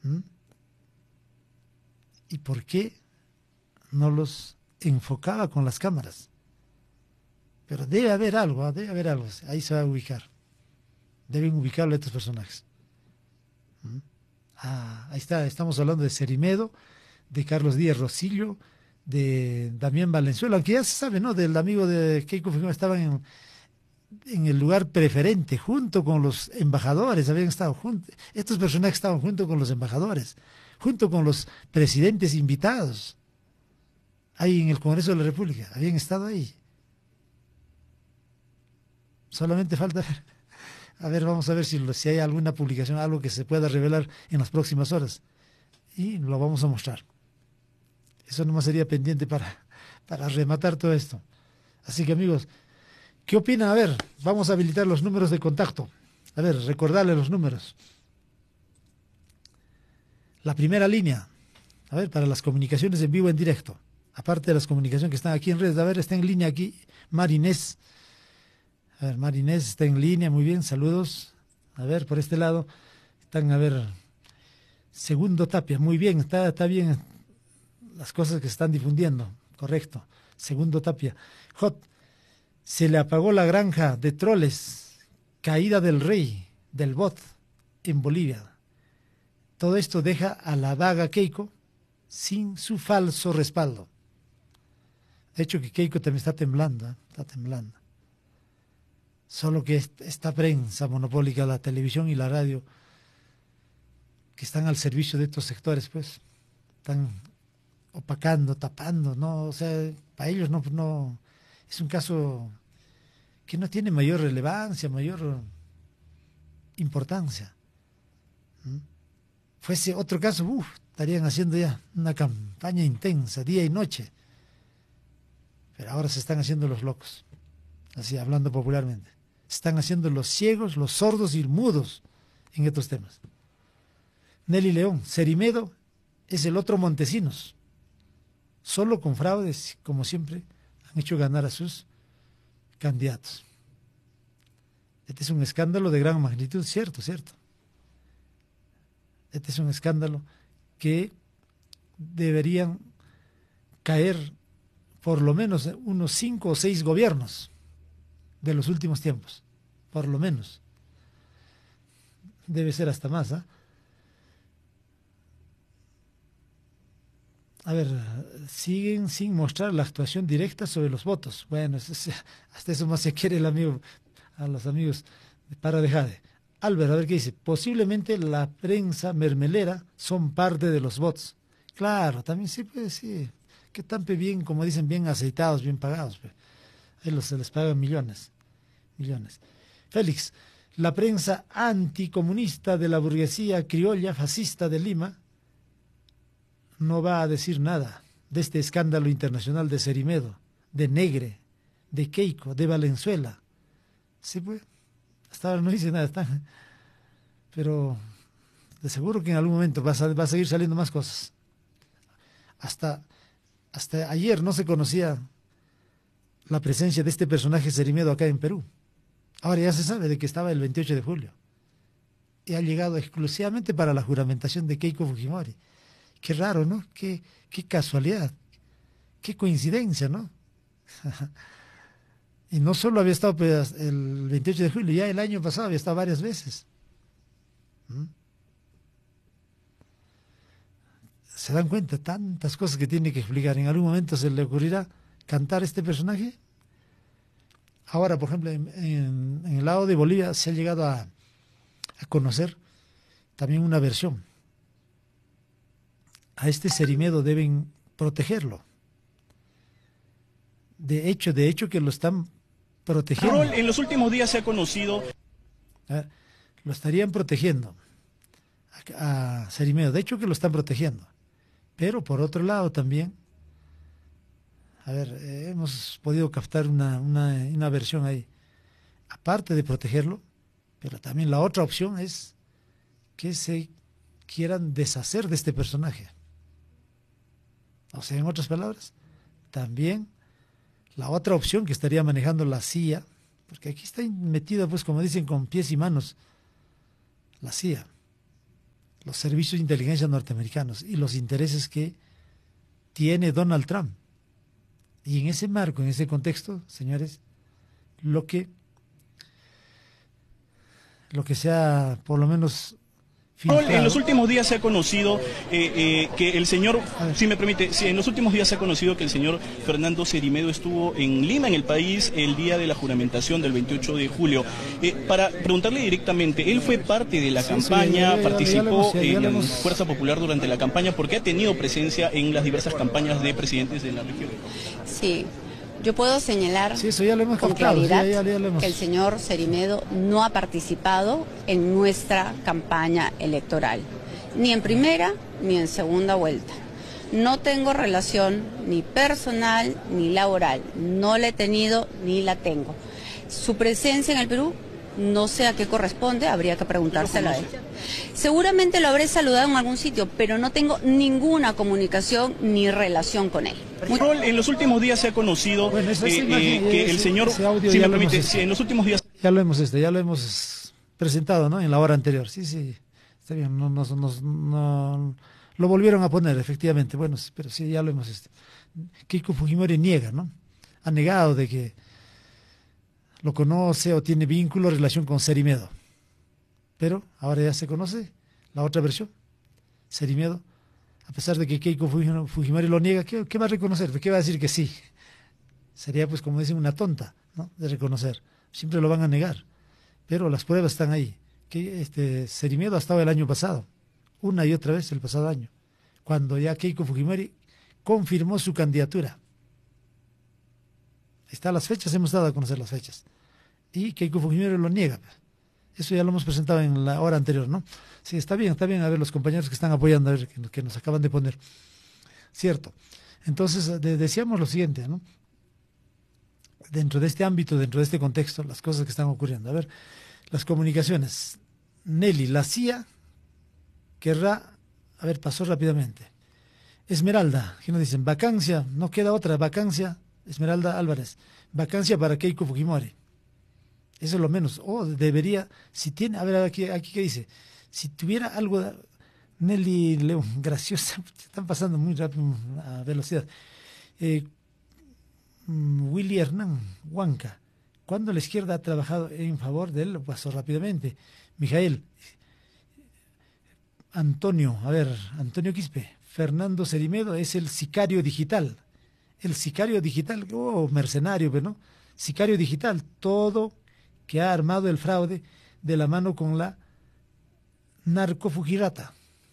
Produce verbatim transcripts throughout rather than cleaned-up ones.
¿Mm? ¿Y por qué no los enfocaba con las cámaras? Pero debe haber algo, debe haber algo, ahí se va a ubicar. Deben ubicarlo estos personajes. ¿Mm? Ah, ahí está, estamos hablando de Cerimedo, de Carlos Díaz Rosillo, de Damián Valenzuela, aunque ya se sabe, ¿no? Del amigo de Keiko Fujimori, estaban en, en el lugar preferente, junto con los embajadores, habían estado juntos, estos personajes estaban junto con los embajadores, junto con los presidentes invitados, ahí en el Congreso de la República, habían estado ahí. Solamente falta ver, a ver, vamos a ver si, si hay alguna publicación, algo que se pueda revelar en las próximas horas, y lo vamos a mostrar. Eso nomás sería pendiente para, para rematar todo esto. Así que, amigos, ¿qué opinan? A ver, vamos a habilitar los números de contacto. A ver, recordarle los números. La primera línea, a ver, para las comunicaciones en vivo, en directo. Aparte de las comunicaciones que están aquí en redes, a ver, está en línea aquí Marinés. A ver, Marinés está en línea, muy bien, saludos. A ver, por este lado, están, a ver, Segundo Tapia, muy bien, está, está bien las cosas que se están difundiendo, correcto. Segundo Tapia. Hot, se le apagó la granja de troles, caída del rey, del bot, en Bolivia. Todo esto deja a la vaga Keiko sin su falso respaldo. De hecho que Keiko también está temblando, ¿eh? Está temblando. Solo que esta prensa monopólica, la televisión y la radio, que están al servicio de estos sectores, pues, están opacando, tapando, ¿no? O sea, para ellos no, no, es un caso que no tiene mayor relevancia, mayor importancia. ¿Mm? Fuese otro caso, uf, estarían haciendo ya una campaña intensa, día y noche. Pero ahora se están haciendo los locos, así hablando popularmente. Se están haciendo los ciegos, los sordos y mudos en estos temas. Nelly León, Cerimedo es el otro Montesinos. Solo con fraudes, como siempre, han hecho ganar a sus candidatos. Este es un escándalo de gran magnitud, cierto, cierto. Este es un escándalo que deberían caer por lo menos unos cinco o seis gobiernos de los últimos tiempos, por lo menos. Debe ser hasta más, ¿ah? ¿eh? A ver, siguen sin mostrar la actuación directa sobre los votos. Bueno, hasta eso más se quiere el amigo, a los amigos de Para de Jade. Albert, a ver qué dice. Posiblemente la prensa mermelera son parte de los bots. Claro, también sí, pues sí. Que están bien, como dicen, bien aceitados, bien pagados. Pues. Ahí los, se les pagan millones. Millones. Félix, la prensa anticomunista de la burguesía criolla fascista de Lima no va a decir nada de este escándalo internacional de Cerimedo, de Negre, de Keiko, de Valenzuela. Sí, pues, hasta ahora no dice nada, está, pero de seguro que en algún momento va a, va a seguir saliendo más cosas. Hasta, hasta ayer no se conocía la presencia de este personaje Cerimedo acá en Perú. Ahora ya se sabe de que estaba el veintiocho de julio. Y ha llegado exclusivamente para la juramentación de Keiko Fujimori. Qué raro, ¿no? Qué, qué casualidad, qué coincidencia, ¿no? Y no solo había estado pues, el veintiocho de julio, ya el año pasado había estado varias veces. ¿Mm? ¿Se dan cuenta? Tantas cosas que tiene que explicar. ¿En algún momento se le ocurrirá cantar este personaje? Ahora, por ejemplo, en, en, en el lado de Bolivia se ha llegado a, a conocer también una versión. A este Cerimedo deben protegerlo. De hecho, de hecho que lo están protegiendo. En los últimos días se ha conocido. ¿Eh? Lo estarían protegiendo a, a Cerimedo. De hecho que lo están protegiendo. Pero por otro lado también, a ver, eh, hemos podido captar una, una, una versión ahí. Aparte de protegerlo, pero también la otra opción es que se quieran deshacer de este personaje. O sea, en otras palabras, también la otra opción que estaría manejando la C I A, porque aquí está metida, pues como dicen, con pies y manos, la C I A, los los servicios de inteligencia norteamericanos y los intereses que tiene Donald Trump. Y en ese marco, en ese contexto, señores, lo que lo que sea, por lo menos filtrado. En los últimos días se ha conocido eh, eh, que el señor, si me permite, si en los últimos días se ha conocido que el señor Fernando Cerimedo estuvo en Lima, en el país, el día de la juramentación del veintiocho de julio. Eh, para preguntarle directamente, ¿él fue parte de la sí, campaña, sí, ya, ya, participó ya, ya hemos, en hemos... Fuerza Popular durante la campaña, porque ha tenido presencia en las diversas campañas de presidentes de la región? Sí. Yo puedo señalar sí, eso ya lo hemos con captado, claridad sí, ya, ya lo hemos... que el señor Cerimedo no ha participado en nuestra campaña electoral, ni en primera ni en segunda vuelta. No tengo relación ni personal ni laboral, no la he tenido ni la tengo. Su presencia en el Perú, no sé a qué corresponde, habría que preguntárselo a él. Seguramente lo habré saludado en algún sitio, pero no tengo ninguna comunicación ni relación con él. Muy... En los últimos días se ha conocido bueno, eh, eh, que el señor, si me permite, si en los últimos días... Ya lo hemos, este, ya lo hemos presentado, ¿no? En la hora anterior. Sí, sí, está bien, no, no, no, no lo volvieron a poner, efectivamente. Bueno, pero sí, ya lo hemos... Este. Keiko Fujimori niega, ¿no? Ha negado de que lo conoce o tiene vínculo, relación con Cerimedo. Pero ahora ya se conoce la otra versión. Cerimedo, a pesar de que Keiko Fujimori lo niega, ¿qué, qué va a reconocer? ¿Qué va a decir que sí? Sería, pues, como dicen, una tonta, ¿no? De reconocer. Siempre lo van a negar. Pero las pruebas están ahí. Que este Cerimedo ha estado el año pasado, una y otra vez el pasado año, cuando ya Keiko Fujimori confirmó su candidatura. Están las fechas, hemos dado a conocer las fechas. Y Keiko Fujimori lo niega. Eso ya lo hemos presentado en la hora anterior, ¿no? Sí, está bien, está bien. A ver, los compañeros que están apoyando, a ver, que, que nos acaban de poner. Cierto. Entonces, de, decíamos lo siguiente, ¿no? Dentro de este ámbito, dentro de este contexto, las cosas que están ocurriendo. A ver, las comunicaciones. Nelly, la C I A querrá, a ver, pasó rápidamente. Esmeralda, ¿qué nos dicen? Vacancia, no queda otra, vacancia. Esmeralda Álvarez, vacancia para Keiko Fujimori. Eso es lo menos. O oh, debería, si tiene, a ver, aquí, aquí qué dice, si tuviera algo, de, Nelly León, graciosa, están pasando muy rápido a velocidad. Eh, Willy Hernán, Huanca, ¿cuándo la izquierda ha trabajado en favor de él? Pasó rápidamente. Mijael, Antonio, a ver, Antonio Quispe, Fernando Cerimedo es el sicario digital. El sicario digital, oh, mercenario, ¿no? Sicario digital, todo que ha armado el fraude de la mano con la narcofujirata.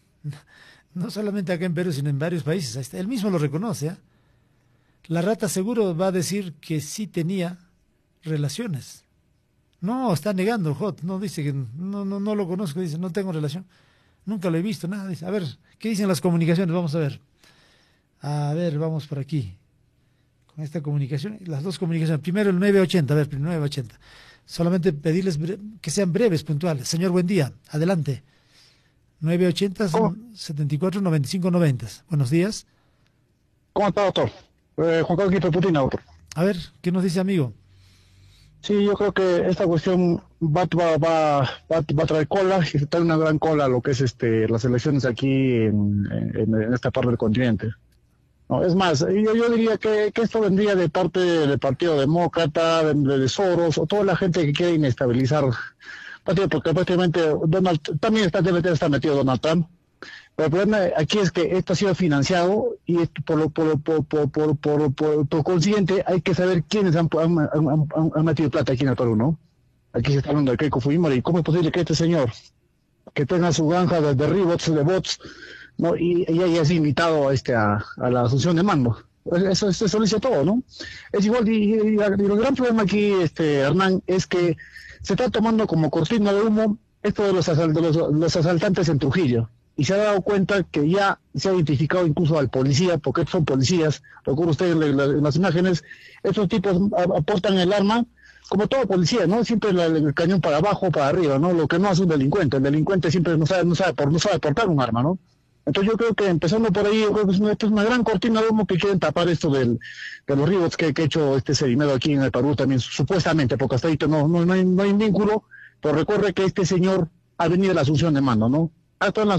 No solamente acá en Perú, sino en varios países. Él mismo lo reconoce, ¿eh? La rata seguro va a decir que sí tenía relaciones. No, está negando, Hot, no dice que no, no, no lo conozco, dice, no tengo relación. Nunca lo he visto, nada. Dice, a ver, ¿qué dicen las comunicaciones? Vamos a ver. A ver, vamos por aquí. Con esta comunicación, las dos comunicaciones. Primero el nueve ochenta, a ver, nueve ochenta. Solamente pedirles que sean breves, puntuales. Señor, buen día, adelante. nueve ochenta, setenta y cuatro, noventa y cinco, noventa. Buenos días. ¿Cómo está, doctor? Eh, Juan Carlos Quispe Putina, doctor. A ver, ¿qué nos dice, amigo? Sí, yo creo que esta cuestión va, va, va, va, va a traer cola, y se trae una gran cola lo que es este las elecciones aquí en, en, en esta parte del continente. No, es más, yo, yo diría que, que esto vendría de parte del Partido Demócrata, de, de Soros, o toda la gente que quiere inestabilizar partido, porque prácticamente Donald también está, debe estar metido Donald Trump. Pero el problema aquí es que esto ha sido financiado y esto, por, lo, por, por, por, por, por, por, por consiguiente hay que saber quiénes han, han, han, han metido plata aquí en el Perú, ¿no? Aquí se está hablando de Keiko Fujimori. ¿Cómo es posible que este señor, que tenga su granja de, de rebots, de bots, ¿no? y, y haya sido invitado a, este, a, a la asunción de mando? Eso, eso, eso lo dice todo, ¿no? Es igual, y, y, y el gran problema aquí, este Hernán, es que se está tomando como cortina de humo esto de los, asal, de los, los asaltantes en Trujillo. Y se ha dado cuenta que ya se ha identificado incluso al policía, porque estos son policías, recuerda usted en, la, en las imágenes, estos tipos aportan el arma, como todo policía, ¿no? Siempre la, el cañón para abajo, para arriba, ¿no? Lo que no hace un delincuente, el delincuente siempre no sabe, no sabe, por, no sabe portar un arma, ¿no? Entonces yo creo que empezando por ahí, yo creo que es una, esto es una gran cortina de humo que quieren tapar esto del, de los rebots que, que ha hecho este Cerimedo aquí en el Perú también, supuestamente, porque hasta ahí no, no, no, hay, no hay vínculo, pero recuerde que este señor ha venido a la asunción de mando, ¿no? Hasta en la